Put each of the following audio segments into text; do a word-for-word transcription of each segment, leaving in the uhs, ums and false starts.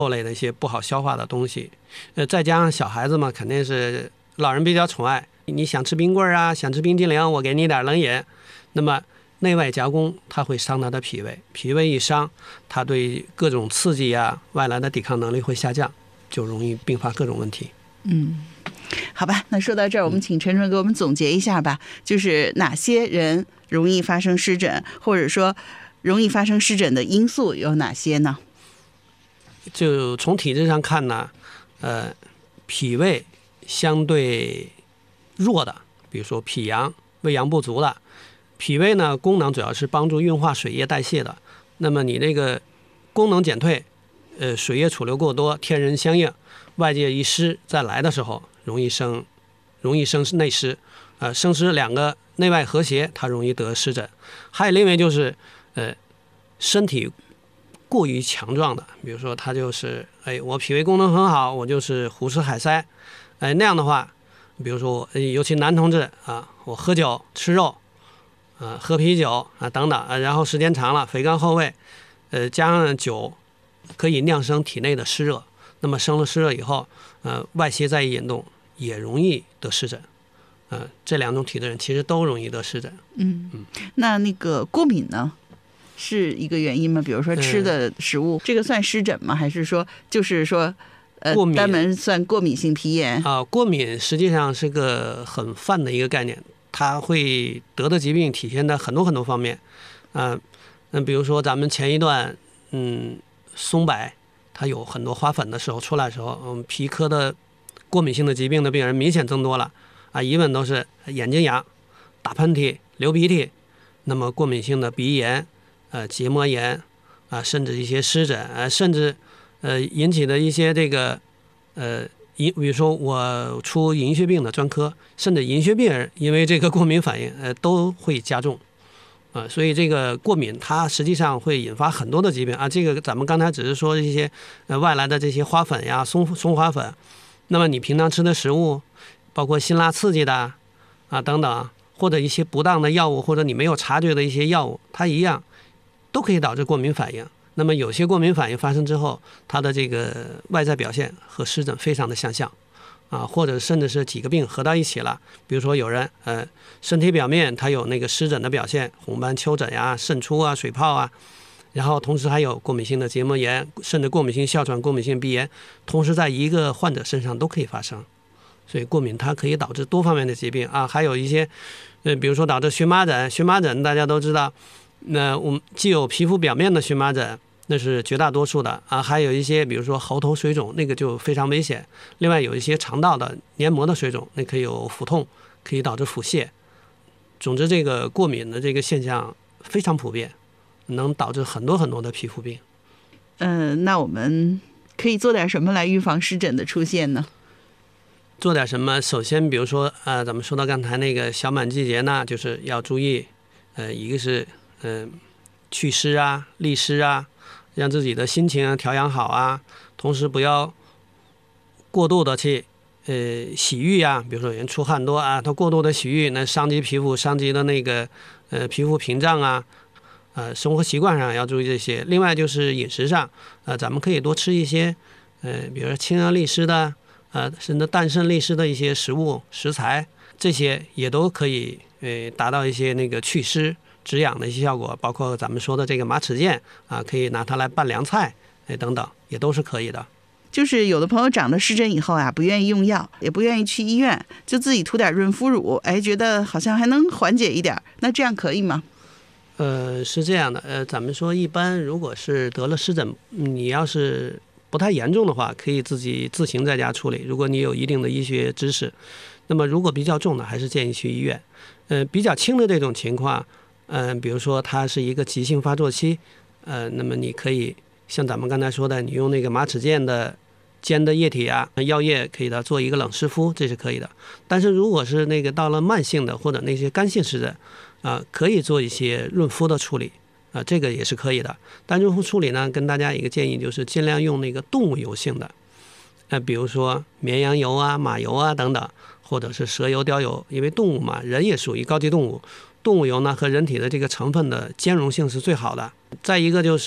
肉类的一些不好消化的东西。呃，再加上小孩子嘛，肯定是老人比较宠爱，你想吃冰棍啊，想吃冰激凌，我给你点冷饮。那么内外夹攻，它会伤他的脾胃，脾胃一伤，他对各种刺激啊、外来的抵抗能力会下降，就容易并发各种问题。 嗯，好吧，那说到这儿，我们请陈主任给我们总结一下吧，就是哪些人容易发生湿疹，或者说容易发生湿疹的因素有哪些呢？ 就从体质上看呢，呃，脾胃相对弱的，比如说脾阳、胃阳不足的，脾胃呢功能主要是帮助运化水液代谢的，那么你这个功能减退，呃，水液储留过多，天人相应，外界一湿再来的时候，容易生，容易生内湿，呃，生湿两个内外和谐，它容易得湿疹。还有另外就是，呃，身体过于强壮的，比如说他就是，哎，我脾胃功能很好，我就是胡吃海塞，哎，那样的话，比如说，尤其男同志啊，我喝酒吃肉，啊，喝啤酒啊等等，啊，然后时间长了，肥甘厚味，呃，加上酒可以酿生体内的湿热，那么生了湿热以后，呃，外邪再一引动，也容易得湿疹。呃，这两种体质人其实都容易得湿疹。 嗯嗯，那那个过敏呢？是一个原因吗？比如说吃的食物，嗯、这个算湿疹吗？还是说就是说，呃， 过敏单门算过敏性皮炎啊、呃？过敏实际上是个很泛的一个概念，它会得的疾病体现在很多很多方面。嗯、呃，那比如说咱们前一段，嗯，松柏它有很多花粉的时候出来的时候，嗯，皮科的过敏性的疾病的病人明显增多了啊，一问都是眼睛痒、打喷嚏、流鼻涕，那么过敏性的鼻炎。呃，结膜炎啊，甚至一些湿疹，呃，甚至呃引起的一些这个呃银，比如说我出银屑病的专科，甚至银屑病人因为这个过敏反应，呃，都会加重啊、呃。所以这个过敏它实际上会引发很多的疾病啊。这个咱们刚才只是说一些呃外来的这些花粉呀、松松花粉，那么你平常吃的食物，包括辛辣刺激的啊等等，或者一些不当的药物，或者你没有察觉的一些药物，它一样。都可以导致过敏反应。那么有些过敏反应发生之后，它的这个外在表现和湿疹非常的相像，啊，或者甚至是几个病合到一起了。比如说有人呃身体表面它有那个湿疹的表现，红斑丘疹呀、渗出啊、水泡啊，然后同时还有过敏性的结膜炎，甚至过敏性哮喘、过敏性鼻炎，同时在一个患者身上都可以发生。所以过敏它可以导致多方面的疾病啊，还有一些呃，比如说导致荨麻疹，荨麻疹大家都知道。那我们既有皮肤表面的荨麻疹，那是绝大多数的啊，还有一些比如说喉头水肿，那个就非常危险。另外有一些肠道的黏膜的水肿，那可以有腹痛，可以导致腹泻。总之，这个过敏的这个现象非常普遍，能导致很多很多的皮肤病。 嗯、呃，那我们可以做点什么来预防湿疹的出现呢？ 做点什么？首先，比如说呃，咱们说到刚才那个小满季节呢，就是要注意，呃，一个是。嗯，祛湿啊，利湿啊，让自己的心情啊调养好啊。同时不要过度的去呃洗浴啊，比如说有人出汗多啊，他过度的洗浴，那伤及皮肤，伤及的那个呃皮肤屏障啊。呃，生活习惯上要注意这些。另外就是饮食上，呃，咱们可以多吃一些呃，比如说清热利湿的，呃，甚至淡渗利湿的一些食物食材，这些也都可以呃达到一些那个祛湿。止痒的一些效果，包括咱们说的这个马齿苋啊，可以拿它来拌凉菜，哎等等，也都是可以的。 就是有的朋友长了湿疹以后啊，不愿意用药，也不愿意去医院，就自己涂点润肤乳，哎，觉得好像还能缓解一点，那这样可以吗？ 呃，是这样的，呃，咱们说一般如果是得了湿疹，你要是不太严重的话，可以自己自行在家处理。如果你有一定的医学知识，那么如果比较重的，还是建议去医院。呃，比较轻的这种情况。嗯、呃，比如说它是一个急性发作期，呃，那么你可以像咱们刚才说的，你用那个马齿苋的煎的液体啊，药液可以的做一个冷湿敷，这是可以的。但是如果是那个到了慢性的或者那些干性湿疹，啊、呃，可以做一些润肤的处理，啊、呃，这个也是可以的。但润肤处理呢，跟大家一个建议就是尽量用那个动物油性的，呃，比如说绵羊油啊、马油啊等等，或者是蛇油、貂油，因为动物嘛，人也属于高级动物。动物油呢和人体的这个成分的兼容性是最好的。再一个就是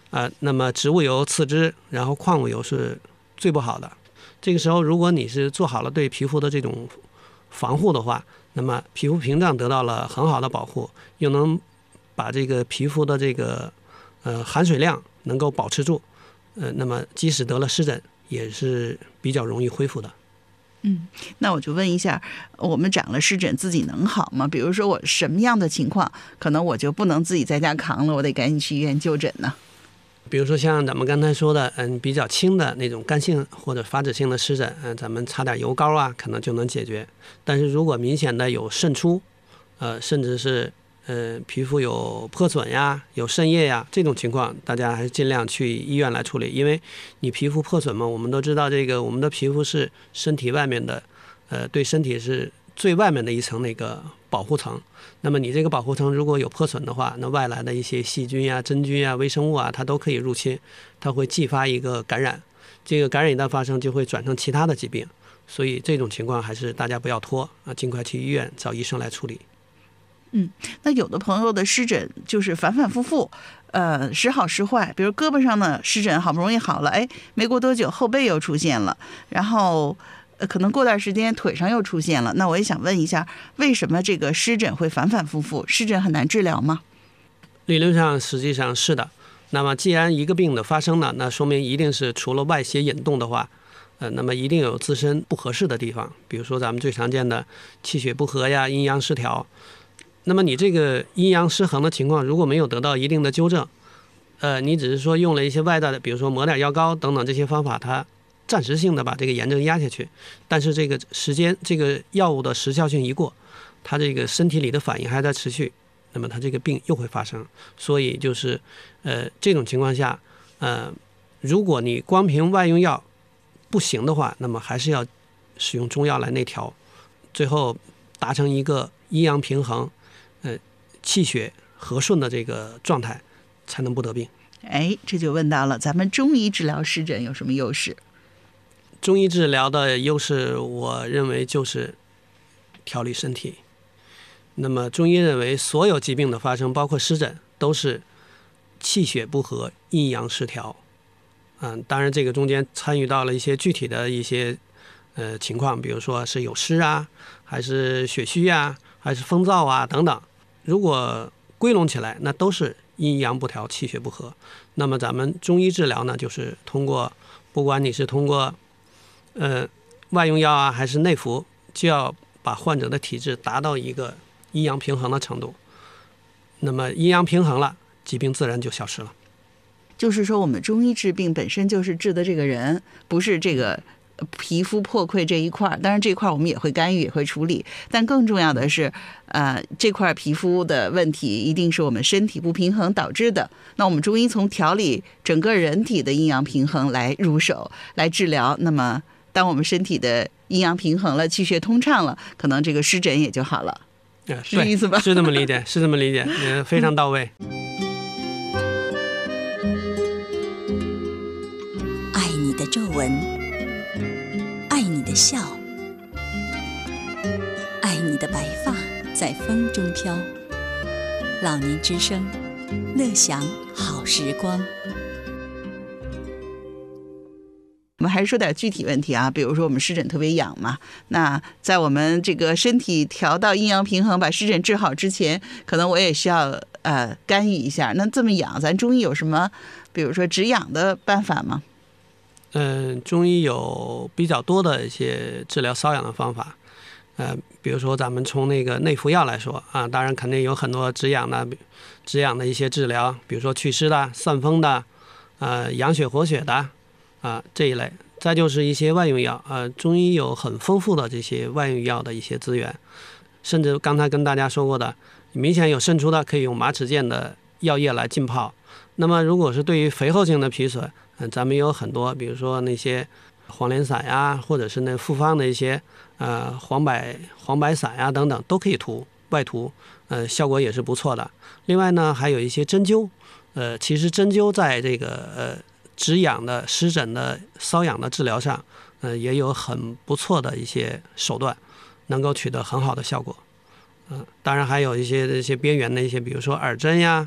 呃，那么植物油次之，然后矿物油是最不好的。这个时候，如果你是做好了对皮肤的这种防护的话，那么皮肤屏障得到了很好的保护，又能把这个皮肤的这个呃含水量能够保持住，呃，那么即使得了湿疹也是比较容易恢复的。 嗯，那我就问一下，我们长了湿疹自己能好吗？比如说我什么样的情况，可能我就不能自己在家扛了，我得赶紧去医院就诊呢？ 比如说像咱们刚才说的，嗯，比较轻的那种干性或者发脂性的湿疹，嗯，咱们擦点油膏啊，可能就能解决。但是如果明显的有渗出，呃，甚至是呃皮肤有破损呀、有渗液呀这种情况，大家还是尽量去医院来处理。因为你皮肤破损嘛，我们都知道这个我们的皮肤是身体外面的，呃，对身体是最外面的一层那个保护层。那么你这个保护层如果有破损的话，那外来的一些细菌呀、真菌呀、微生物啊，它都可以入侵，它会继发一个感染。这个感染一旦发生，就会转成其他的疾病。所以这种情况还是大家不要拖啊，尽快去医院找医生来处理。 嗯，那有的朋友的湿疹就是反反复复，呃，时好时坏。比如胳膊上的湿疹好不容易好了，哎，没过多久后背又出现了，然后呃，可能过段时间腿上又出现了。那我也想问一下，为什么这个湿疹会反反复复？湿疹很难治疗吗？ 理论上实际上是的。那么既然一个病的发生了，那说明一定是除了外邪引动的话，呃，那么一定有自身不合适的地方。比如说咱们最常见的气血不和呀、阴阳失调。那么你这个阴阳失衡的情况如果没有得到一定的纠正，呃，你只是说用了一些外在的，比如说抹点药膏等等这些方法，它暂时性的把这个炎症压下去，但是这个时间这个药物的时效性一过，它这个身体里的反应还在持续，那么它这个病又会发生。所以就是呃这种情况下，呃如果你光凭外用药不行的话，那么还是要使用中药来内调，最后达成一个阴阳平衡，呃气血和顺的这个状态，才能不得病。 哎，这就问到了，咱们中医治疗湿疹有什么优势？ 中医治疗的优势，我认为就是调理身体。那么中医认为，所有疾病的发生，包括湿疹，都是气血不和、阴阳失调。嗯，当然这个中间参与到了一些具体的一些呃情况，比如说是有湿啊，还是血虚啊，还是风燥啊等等。如果归拢起来，那都是阴阳不调、气血不和。那么咱们中医治疗呢，就是通过，不管你是通过呃外用药啊，还是内服，就要把患者的体质达到一个阴阳平衡的程度。那么阴阳平衡了，疾病自然就消失了。 就是说，我们中医治病本身就是治的这个人，不是这个皮肤破溃这一块。当然这一块我们也会干预，也会处理，但更重要的是呃，这块皮肤的问题一定是我们身体不平衡导致的。那我们中医从调理整个人体的阴阳平衡来入手来治疗，那么当我们身体的阴阳平衡了，气血通畅了，可能这个湿疹也就好了。是这意思吧？ 是这么理解，是这么理解，呃，非常到位。 爱你的皱纹，爱你的笑，爱你的白发在风中飘。老年之声，乐享好时光。 我们还是说点具体问题啊，比如说我们湿疹特别痒嘛，那在我们这个身体调到阴阳平衡，把湿疹治好之前，可能我也需要呃干预一下。那这么痒，咱中医有什么，比如说止痒的办法吗？ 嗯，中医有比较多的一些治疗瘙痒的方法，呃，比如说咱们从那个内服药来说啊，当然肯定有很多止痒的、止痒的一些治疗，比如说祛湿的、散风的，呃，养血活血的。啊，这一类，再就是一些外用药，呃，中医有很丰富的这些外用药的一些资源，甚至刚才跟大家说过的，明显有渗出的，可以用马齿苋的药液来浸泡。那么，如果是对于肥厚性的皮损，嗯、呃，咱们有很多，比如说那些黄连散呀，或者是那复方的一些呃黄柏黄柏散呀等等，都可以涂外涂，呃，效果也是不错的。另外呢，还有一些针灸，呃，其实针灸在这个呃。止痒的、湿疹的、瘙痒的治疗上，呃，也有很不错的一些手段，能够取得很好的效果。嗯、呃，当然还有一些这些边缘的一些，比如说耳针呀，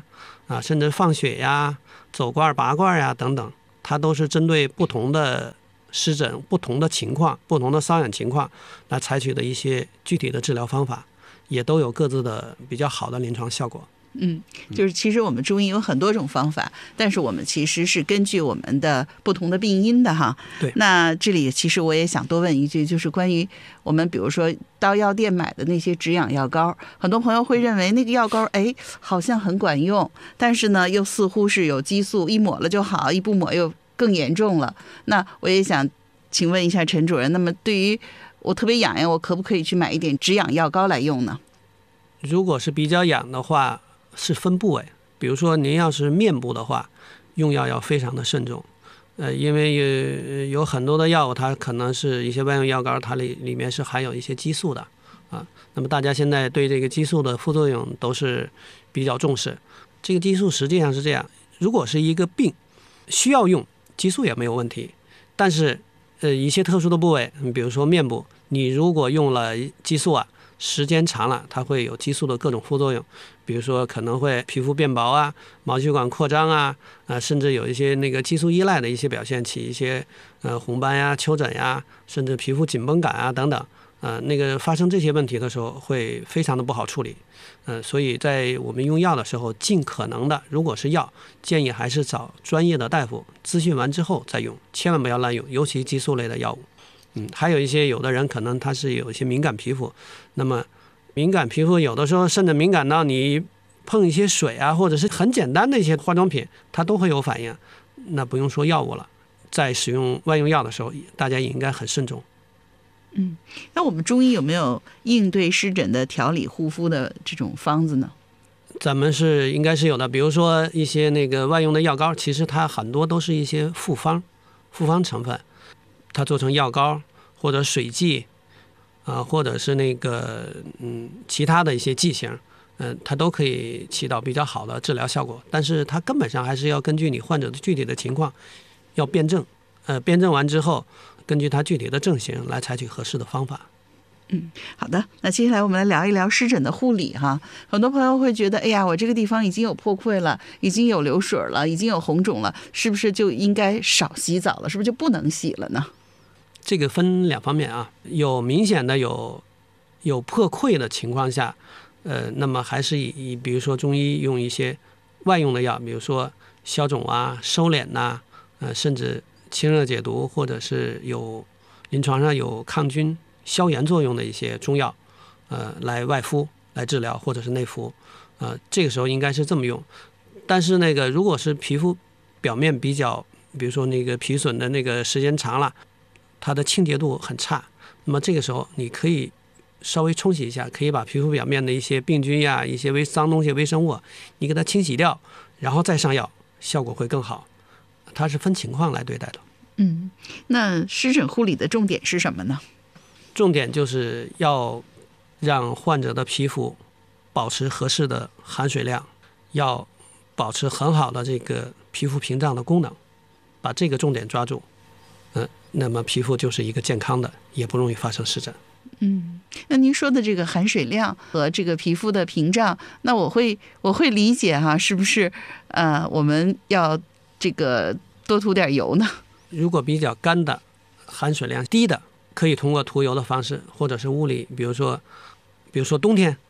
啊，甚至放血呀、走罐拔罐呀等等，它都是针对不同的湿疹、不同的情况、不同的瘙痒情况来采取的一些具体的治疗方法，也都有各自的比较好的临床效果。 嗯，就是其实我们中医有很多种方法，但是我们其实是根据我们的不同的病因的哈。 对。 那这里其实我也想多问一句，就是关于我们比如说到药店买的那些止痒药膏，很多朋友会认为那个药膏哎好像很管用，但是呢又似乎是有激素，一抹了就好，一不抹又更严重了。那我也想请问一下陈主任，那么对于我特别痒痒，我可不可以去买一点止痒药膏来用呢？ 如果是比较痒的话，是分部位，比如说您要是面部的话，用药要非常的慎重，呃，因为有有很多的药物，它可能是一些外用药膏，它里里面是含有一些激素的啊。那么大家现在对这个激素的副作用都是比较重视。这个激素实际上是这样，如果是一个病需要用激素也没有问题，但是呃一些特殊的部位，比如说面部，你如果用了激素啊，时间长了，它会有激素的各种副作用，比如说可能会皮肤变薄啊，毛细管扩张啊，呃，甚至有一些那个激素依赖的一些表现，起一些呃红斑呀、丘疹呀，甚至皮肤紧绷感啊等等，呃，那个发生这些问题的时候会非常的不好处理，呃，所以在我们用药的时候，尽可能的，如果是药，建议还是找专业的大夫咨询完之后再用，千万不要滥用，尤其激素类的药物。嗯，还有一些有的人可能他是有一些敏感皮肤，那么敏感皮肤有的时候甚至敏感到你碰一些水啊，或者是很简单的一些化妆品，它都会有反应。那不用说药物了，在使用外用药的时候，大家也应该很慎重。 嗯，那我们中医有没有应对湿疹的调理护肤的这种方子呢？ 咱们是应该是有的，比如说一些那个外用的药膏，其实它很多都是一些复方，复方成分。它做成药膏或者水剂啊、呃，或者是那个嗯其他的一些剂型，嗯、呃，它都可以起到比较好的治疗效果。但是它根本上还是要根据你患者的具体的情况，要辩证，呃，辩证完之后，根据它具体的症型来采取合适的方法。 嗯，好的。那接下来我们来聊一聊湿疹的护理哈。很多朋友会觉得，哎呀，我这个地方已经有破溃了，已经有流水了，已经有红肿了，是不是就应该少洗澡了？是不是就不能洗了呢？ 这个分两方面啊，有明显的有有破溃的情况下，呃，那么还是以以比如说中医用一些外用的药，比如说消肿啊、收敛呐、啊，呃，甚至清热解毒，或者是有临床上有抗菌、消炎作用的一些中药，呃，来外敷来治疗，或者是内服，呃，这个时候应该是这么用。但是那个如果是皮肤表面比较，比如说那个皮损的那个时间长了，它的清洁度很差，那么这个时候你可以稍微冲洗一下，可以把皮肤表面的一些病菌呀、一些微脏东西、微生物，你给它清洗掉，然后再上药，效果会更好。它是分情况来对待的。 嗯，那湿疹护理的重点是什么呢？ 重点就是要让患者的皮肤保持合适的含水量，要保持很好的这个皮肤屏障的功能，把这个重点抓住。嗯，那么皮肤就是一个健康的，也不容易发生湿疹。 嗯，那您说的这个含水量和这个皮肤的屏障，那我会我会理解哈，是不是呃我们要这个多涂点油呢？ 如果比较干的、含水量低的，可以通过涂油的方式，或者是物理，比如说比如说冬天